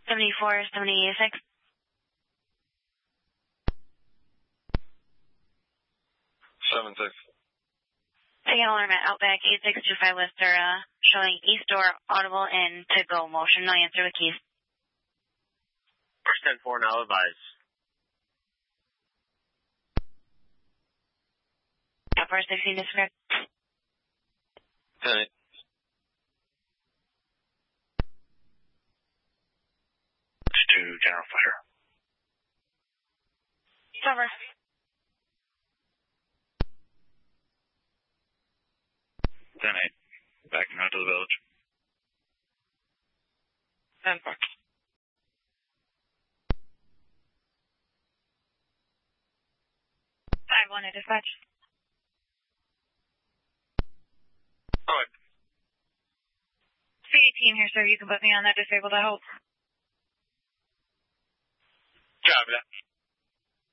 74, 76. Seven six. Taking alarm at Outback 8625 Lister, showing east door audible and to go motion. No answer with keys. First 10-4 now advise. Upper 16 disconnect. 10-8. To General Fire. Cover. 10-8. Backing out to the village. 10-4. 5-1 to dispatch. All right. Speedy team here, sir. You can put me on that disabled, I hope. Copy that.